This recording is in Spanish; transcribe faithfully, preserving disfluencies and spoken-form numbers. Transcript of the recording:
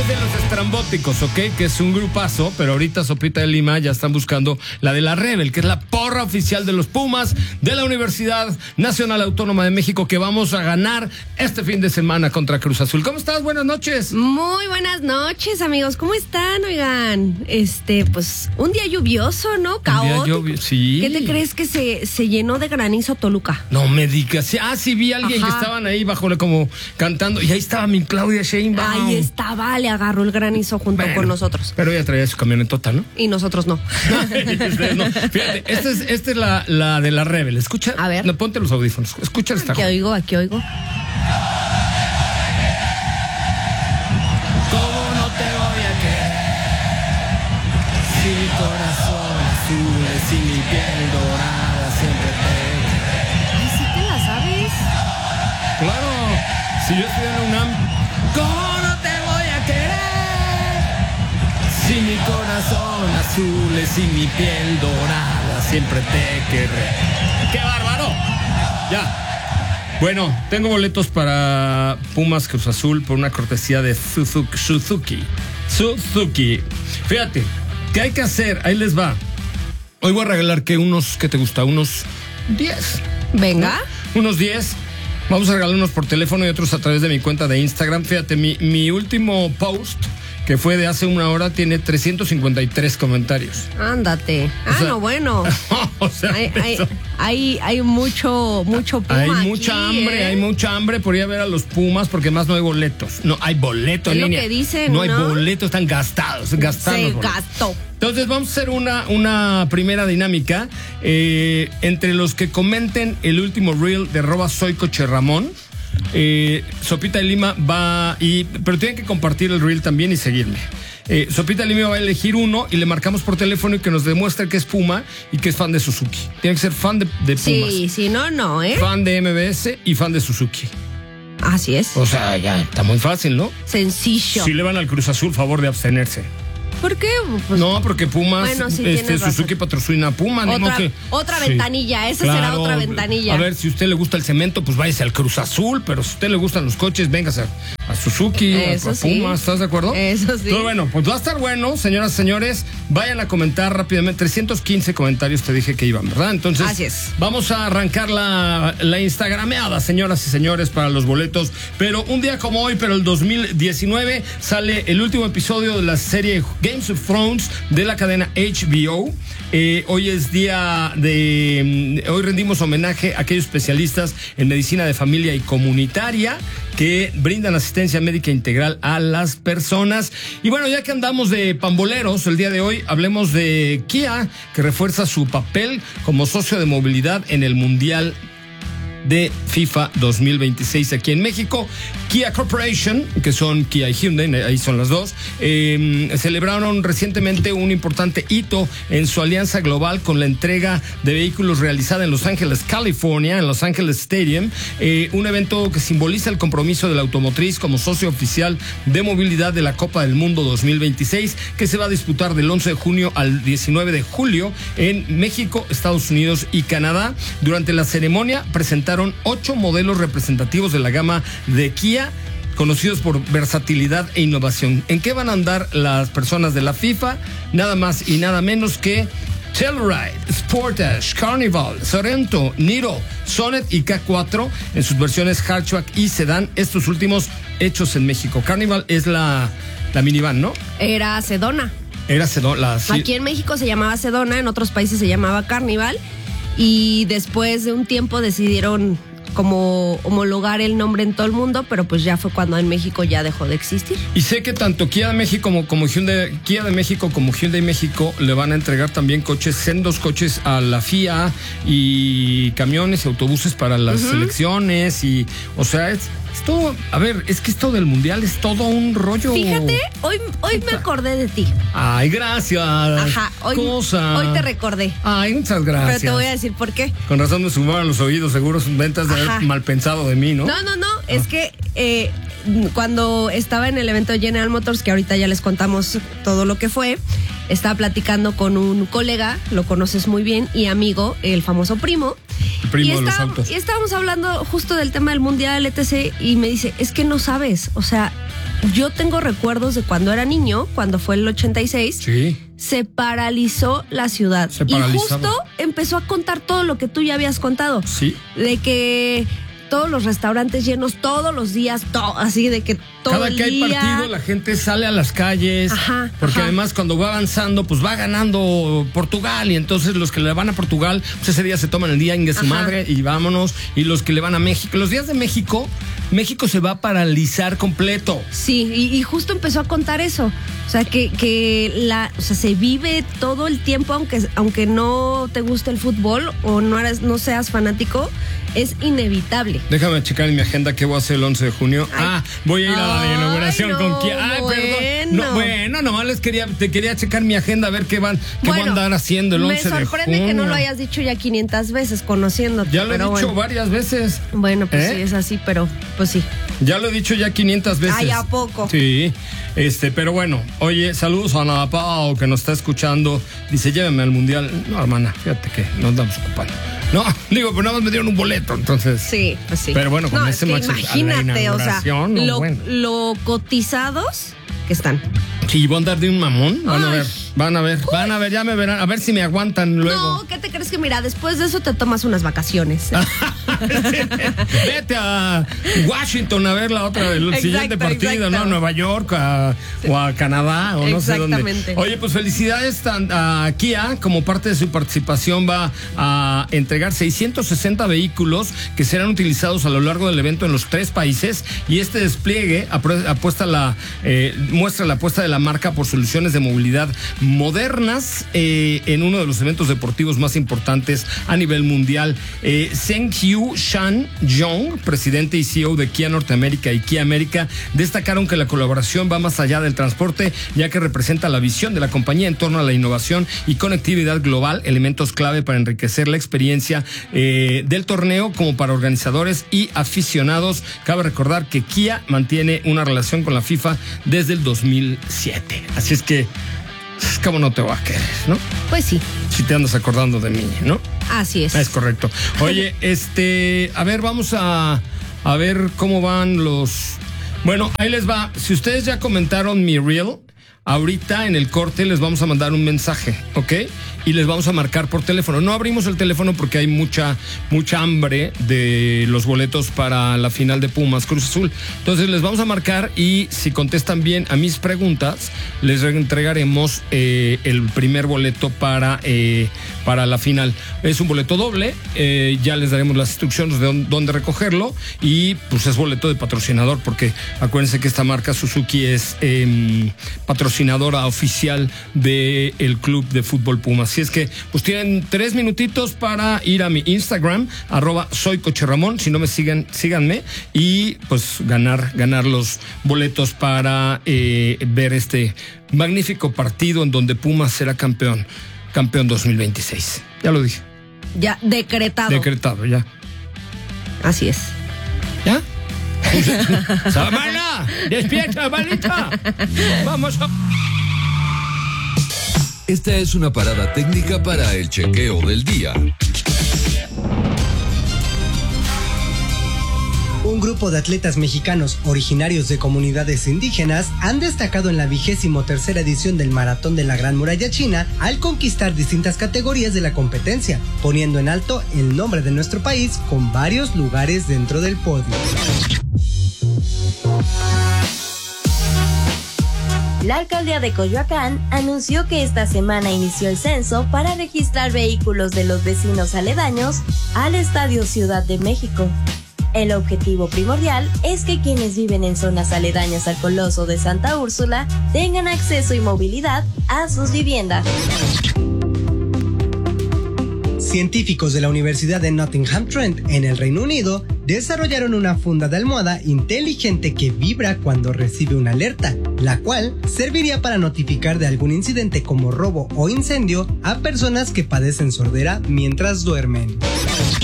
de los Estrambóticos, ¿ok? Que es un grupazo, pero ahorita Sopita de Lima ya están buscando la de la Rebel, que es la porra oficial de los Pumas de la Universidad Nacional Autónoma de México, que vamos a ganar este fin de semana contra Cruz Azul. ¿Cómo estás? Buenas noches. Muy buenas noches, amigos. ¿Cómo están? Oigan, este, pues, un día lluvioso, ¿no? Caótico. Lluvio, sí. ¿Qué te crees que se, se llenó de granizo Toluca? No me digas. Ah, sí, vi a alguien Ajá. que estaban ahí bajo como cantando, y ahí estaba mi Claudia Sheinbaum. Ahí estaba, le agarró el granizo junto Bueno, con nosotros. Pero ella traía su camionetota, ¿no? Y nosotros no. no. Fíjate, esta es, esta es la, la de la Rebel. Escucha. A ver. No, ponte los audífonos. Escucha esta. Aquí oigo, aquí oigo. ¿Cómo no te voy a querer? Si mi corazón azul es y mi piel dorada siempre te... Ay, ¿sí te la sabes? Claro, si yo estoy en UNAM, ¿cómo no te voy a querer? Si mi corazón azul es y mi piel dorada siempre te querré. ¡Qué bárbaro! Ya. Bueno, tengo boletos para Pumas Cruz Azul por una cortesía de Suzuki. Suzuki. Suzuki. Fíjate, ¿qué hay que hacer? Ahí les va. Hoy voy a regalar que unos, ¿qué te gusta? Unos diez. Venga. ¿No? Unos diez. Vamos a regalar unos por teléfono y otros a través de mi cuenta de Instagram. Fíjate, mi, mi último post, que fue de hace una hora, tiene trescientos cincuenta y tres comentarios. Ándate. Ah, O sea, no, bueno. o sea, hay, hay, hay, hay mucho, mucho Puma hay aquí, mucha hambre, ¿eh? hay mucha hambre por ir a ver a los Pumas, porque más no hay boletos. No hay boletos Es en lo línea. que dicen, no hay ¿no? boletos, están gastados, gastados. Se boletos. gastó. Entonces vamos a hacer una, una primera dinámica. Eh, entre los que comenten el último reel de arroba soy Coche Ramón, eh, Sopita de Lima va y pero tienen que compartir el reel también y seguirme. Eh, Sopita de Lima va a elegir uno y le marcamos por teléfono y que nos demuestre que es Puma y que es fan de Suzuki. Tiene que ser fan de, de Pumas. Sí, sí, no, no, ¿eh? Fan de M B S y fan de Suzuki. Así es. O sea, ya está muy fácil, ¿no? Sencillo. Si le van al Cruz Azul, favor de abstenerse. ¿Por qué? Pues, No, porque Pumas, bueno, sí, este, tienes razón. Suzuki patrocina a Puma. Ni modo Otra, que, otra sí. ventanilla, esa Claro, será otra ventanilla. A ver, si a usted le gusta el cemento, pues váyase al Cruz Azul, pero si a usted le gustan los coches, véngase a, a Suzuki, Eso a, a sí. Puma, ¿estás de acuerdo? Eso sí. Pero bueno, pues va a estar bueno, señoras y señores, vayan a comentar rápidamente, trescientos quince comentarios te dije que iban, ¿verdad? Entonces, Así es. Vamos a arrancar la, la instagrameada, señoras y señores, para los boletos, pero un día como hoy, pero el dos mil diecinueve, sale el último episodio de la serie Games of Thrones de la cadena H B O. Eh, hoy es día de... Hoy rendimos homenaje a aquellos especialistas en medicina de familia y comunitaria que brindan asistencia médica integral a las personas. Y bueno, ya que andamos de pamboleros, el día de hoy hablemos de Kia, que refuerza su papel como socio de movilidad en el Mundial de FIFA dos mil veintiséis aquí en México. Kia Corporation, que son Kia y Hyundai, ahí son las dos, eh, celebraron recientemente un importante hito en su alianza global con la entrega de vehículos realizada en Los Ángeles, California, en Los Ángeles Stadium, eh, un evento que simboliza el compromiso de la automotriz como socio oficial de movilidad de la Copa del Mundo dos mil veintiséis, que se va a disputar del once de junio al diecinueve de julio en México, Estados Unidos y Canadá. Durante la ceremonia presentaron ocho modelos representativos de la gama de Kia, conocidos por versatilidad e innovación. ¿En qué van a andar las personas de la FIFA? Nada más y nada menos que Telluride, Sportage, Carnival, Sorento, Niro, Sonet y K cuatro en sus versiones hatchback y sedán, estos últimos hechos en México. Carnival es la, la minivan, ¿no? Era Sedona. Era Sedona. Sí. Aquí en México se llamaba Sedona, en otros países se llamaba Carnival. Y después de un tiempo decidieron como homologar el nombre en todo el mundo, pero pues ya fue cuando en México ya dejó de existir. Y sé que tanto Kia de México como, como Hyundai, Kia de México como Hyundai México le van a entregar también coches, sendos coches a la F I A y camiones y autobuses para las uh-huh. selecciones y, o sea, es, es todo, a ver, es que esto del mundial es todo un rollo. Fíjate, hoy, hoy me acordé de ti. Ay, gracias. Ajá, hoy, Cosa. hoy te recordé. Ay, muchas gracias. Pero te voy a decir por qué. Con razón me sumaron los oídos, seguro sus ventas de haber mal pensado de mí, ¿no? No, no, no, ah. es que eh, cuando estaba en el evento de General Motors, que ahorita ya les contamos todo lo que fue, estaba platicando con un colega, lo conoces muy bien, y amigo, el famoso Primo. El primo y de los estábamos, autos. Y estábamos hablando justo del tema del mundial, etcétera, y me dice, es que no sabes, o sea, yo tengo recuerdos de cuando era niño, cuando fue el ochenta y seis. Sí. Se paralizó la ciudad. Se y paralizaba. justo empezó a contar todo lo que tú ya habías contado. Sí. De que todos los restaurantes llenos todos los días, todo, así de que todo Cada el que hay día. partido la gente sale a las calles. Ajá, porque ajá. además cuando va avanzando pues va ganando Portugal y entonces los que le van a Portugal pues ese día se toman el día en su Ajá. madre y vámonos, y los que le van a México, los días de México, México se va a paralizar completo. Sí, y, y justo empezó a contar eso. O sea, que, que la, o sea, se vive todo el tiempo, aunque, aunque no te guste el fútbol o no eres, no seas fanático, es inevitable. Déjame checar en mi agenda qué voy a hacer el once de junio. Ay. Ah, voy a ir a la Ay, inauguración no, con Kia. Ay, bueno. perdón. No, bueno, nomás les quería, te quería checar mi agenda a ver qué van, qué Bueno, van a andar haciendo el once de junio. Me sorprende que no lo hayas dicho ya quinientas veces conociéndote. Ya lo he pero dicho bueno. varias veces. Bueno, pues ¿Eh? sí, es así, pero pues sí. Ya lo he dicho ya quinientas veces. Ay, ¿a poco? Sí, este, pero bueno, oye, saludos a Ana Pao que nos está escuchando. Dice, llévame al mundial. No, hermana, fíjate que nos andamos ocupando. No, digo, pero nada más me dieron un boleto, entonces. Sí, pues sí. Pero bueno, con no, ese es que match a la imagínate, o sea, inauguración, no, lo, bueno. lo cotizados que están. Sí, van a andar de un mamón. Van a Ay. ver, van a ver, van a ver, ya me verán. A ver si me aguantan luego. No, ¿qué te crees que mira? Después de eso te tomas unas vacaciones. Vete a Washington a ver la otra, el Exacto, siguiente partido, exacto. ¿no? A Nueva York a, o a Canadá o no sé dónde. Exactamente. Oye, pues felicidades a Kia, como parte de su participación va a entregar seiscientos sesenta vehículos que serán utilizados a lo largo del evento en los tres países, y este despliegue apuesta la, eh, muestra la apuesta de la marca por soluciones de movilidad modernas eh, en uno de los eventos deportivos más importantes a nivel mundial. Eh, Zheng-Hu Shan-Yong, presidente y C E O de Kia Norteamérica y Kia América, destacaron que la colaboración va más allá del transporte, ya que representa la visión de la compañía en torno a la innovación y conectividad global, elementos clave para enriquecer la experiencia eh, del torneo como para organizadores y aficionados. Cabe recordar que Kia mantiene una relación con la FIFA desde el dos mil siete. Así es que, ¿cómo no te voy a querer, no? Pues sí. Si te andas acordando de mí, ¿no? Así es. Es correcto. Oye, este, a ver, vamos a, a ver cómo van los... Bueno, ahí les va. Si ustedes ya comentaron mi reel, ahorita en el corte les vamos a mandar un mensaje, ¿ok? Y les vamos a marcar por teléfono. No abrimos el teléfono porque hay mucha, mucha hambre de los boletos para la final de Pumas Cruz Azul. Entonces les vamos a marcar y si contestan bien a mis preguntas, les entregaremos eh, el primer boleto para, eh, para la final. Es un boleto doble, eh, ya les daremos las instrucciones de dónde recogerlo, y pues es boleto de patrocinador, porque acuérdense que esta marca Suzuki es eh, patrocinadora oficial del Club de Fútbol Pumas. Así es que pues tienen tres minutitos para ir a mi Instagram, arroba soy Coche Ramón. Si no me siguen, síganme, y pues ganar, ganar los boletos para eh, ver este magnífico partido en donde Pumas será campeón, campeón dos mil veintiséis. Ya lo dije. Ya, decretado. Decretado, ya. Así es. ¿Ya? ¡Samana! ¡Despierta, malita! ¡Vamos a... Esta es una parada técnica para el chequeo del día. Un grupo de atletas mexicanos originarios de comunidades indígenas han destacado en la vigésimo tercera edición del Maratón de la Gran Muralla China al conquistar distintas categorías de la competencia, poniendo en alto el nombre de nuestro país con varios lugares dentro del podio. La alcaldía de Coyoacán anunció que esta semana inició el censo para registrar vehículos de los vecinos aledaños al Estadio Ciudad de México. El objetivo primordial es que quienes viven en zonas aledañas al Coloso de Santa Úrsula tengan acceso y movilidad a sus viviendas. Científicos de la Universidad de Nottingham Trent, en el Reino Unido, desarrollaron una funda de almohada inteligente que vibra cuando recibe una alerta, la cual serviría para notificar de algún incidente como robo o incendio a personas que padecen sordera mientras duermen.